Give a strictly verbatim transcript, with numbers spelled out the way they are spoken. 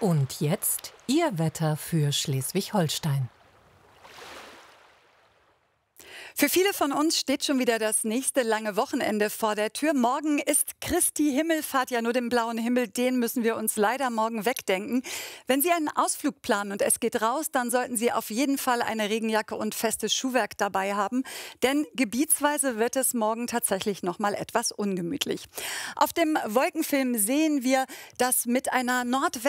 Und jetzt Ihr Wetter für Schleswig-Holstein. Für viele von uns steht schon wieder das nächste lange Wochenende vor der Tür. Morgen ist Christi Himmelfahrt, ja nur den blauen Himmel, den müssen wir uns leider morgen wegdenken. Wenn Sie einen Ausflug planen und es geht raus, dann sollten Sie auf jeden Fall eine Regenjacke und festes Schuhwerk dabei haben. Denn gebietsweise wird es morgen tatsächlich noch mal etwas ungemütlich. Auf dem Wolkenfilm sehen wir, dass mit einer Nordwest